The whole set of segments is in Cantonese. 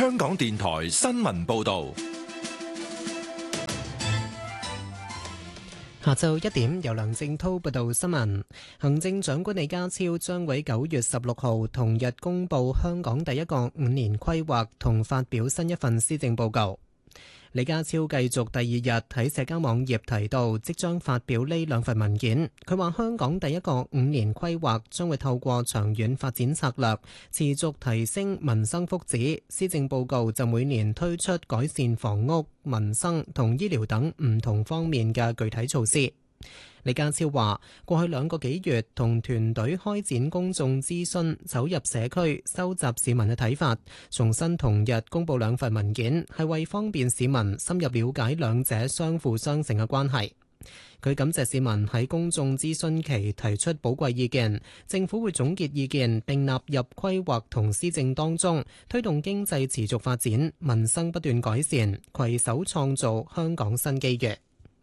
香港電台新聞報道。 下晝1點，由梁正滔報道新聞。行政長官李家超將喺9月16號同日公布香港第一個5年規劃同發表新一份施政報告。李家超繼續第二日喺社交網頁提到，即將發表呢兩份文件。佢話香港第一個5年規劃將會透過長遠發展策略，持續提升民生福祉。施政報告就每年推出改善房屋、民生同醫療等唔同方面嘅具體措施。李家超話：過去2個幾月同團隊開展公眾諮詢，走入社區，收集市民嘅睇法，重新同日公佈兩份文件，係為方便市民深入了解兩者相輔相成嘅關係。佢感謝市民喺公眾諮詢期提出寶貴意見，政府會總結意見並納入規劃同施政當中，推動經濟持續發展，民生不斷改善，攜手創造香港新機遇。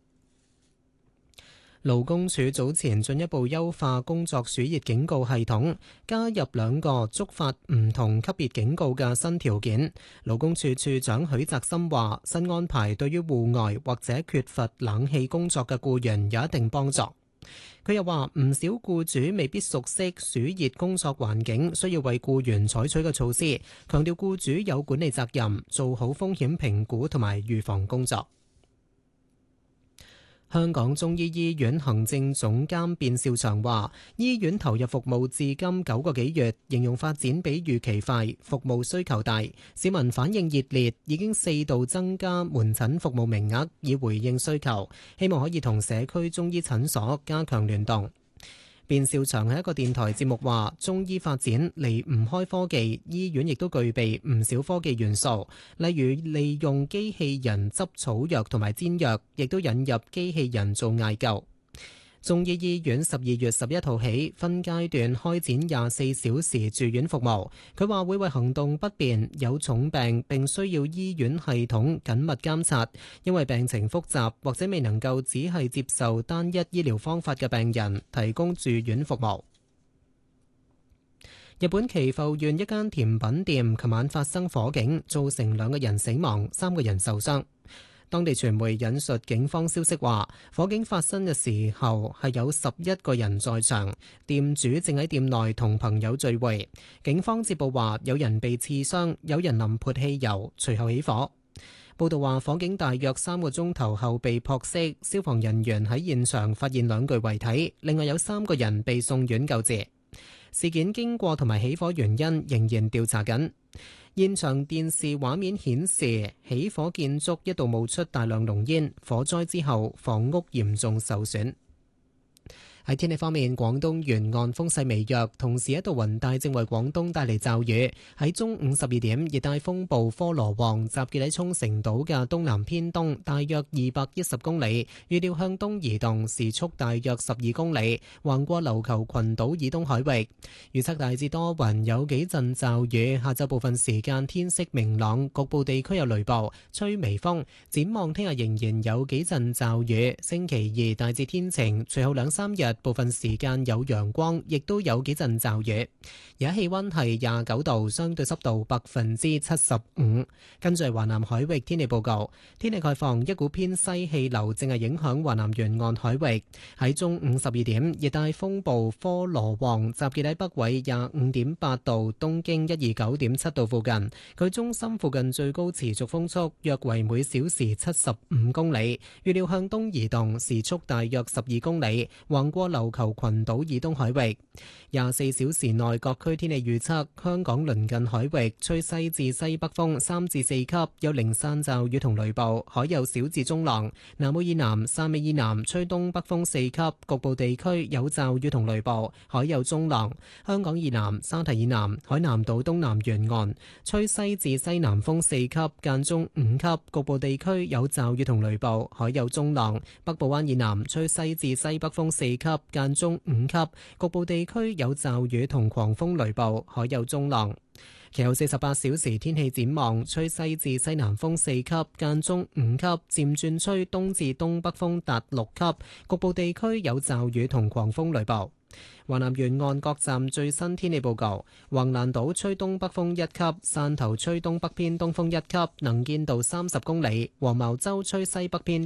勞工處早前進一步優化工作暑熱警告系統，加入2個觸發唔同級別警告嘅新條件。勞工處處長許澤森話：新安排對於戶外或者缺乏冷氣工作嘅僱員有一定幫助。佢又話：唔少僱主未必熟悉暑熱工作環境，需要為僱員採取嘅措施，強調僱主有管理責任，做好風險評估同埋預防工作。香港中醫醫院行政總監卞兆祥話：醫院投入服務至今9個幾月，形容發展比預期快，服務需求大，市民反應熱烈，已經4度增加門診服務名額以回應需求，希望可以同社區中醫診所加強聯動。卞兆祥喺一個電台節目話：中醫發展離唔開科技，醫院亦都具備唔少科技元素，例如利用機器人執草藥同埋煎藥，亦都引入機器人做艾灸。中醫醫院12月11號起分階段開展24小時住院服務。佢話會為行動不便、有重病並需要醫院系統緊密監察，因為病情複雜或者未能夠只係接受單一醫療方法嘅病人提供住院服務。日本岐阜縣一間甜品店琴晚發生火警，造成2個人死亡、3個人受傷。當地傳媒引述警方消息話，火警發生嘅時候係有11個人在場，店主正喺店內同朋友聚會。警方接報話有人被刺傷，有人淋潑汽油，隨後起火。報道話火警大約3個鐘頭後被撲熄，消防人員喺現場發現2具遺體，另外有3個人被送院救治。事件經過同埋起火原因仍然調查緊。現場電視畫面顯示，起火建築一度冒出大量濃煙，火災之後房屋嚴重受損。喺天氣方面，廣東沿岸風勢微弱，同時一道雲帶正為廣東帶嚟驟雨。喺中午12點，熱帶風暴科羅旺集結喺沖繩島嘅東南偏東，大約210公里，預料向東移動，時速大約12公里，橫過琉球群島以東海域。預測大致多雲，有幾陣驟雨。下晝部分時間天色明朗，局部地區有雷暴，吹微風。展望聽日仍然有幾陣驟雨。星期2大致天晴，隨後2-3日部分時間有陽光，亦都有幾陣驟雨。而家氣溫係29度，相對濕度75%。跟住係華南海域天氣報告，天氣概況，一股偏西氣流正係影響華南沿岸海域。喺中午12點，熱帶風暴科羅旺集結喺北緯25.8度、東經129.7度附近。佢中心附近最高持續風速約為每小時75公里，預料向東移動，時速大約12公里，橫過琉球群島以東海域。24小時內各區天氣預測：香港鄰近海域吹西至西北風3至4級，有零散驟雨同雷暴，海有小至中浪。南澳以南、汕尾以南吹東北風4級，局部地區有驟雨同雷暴，海有中浪。香港以南、沙堤以南、海南島東南沿岸吹西至西南風4級，間中5級，局部地區有驟雨同雷暴，海有中浪。北部灣以南吹西至西北風4級，間中5級，局部地區有驟雨同狂風雷暴，海有中浪。其後48小時天氣展望，吹西至西南風4級，間中5級，漸轉吹東至東北風達6級，局部地區有驟雨同狂風雷暴。 華南沿岸各站最新天氣報告：橫瀾島吹東北風1級，汕頭吹東北偏東風1級，能見度30公里；黃茅洲吹西北偏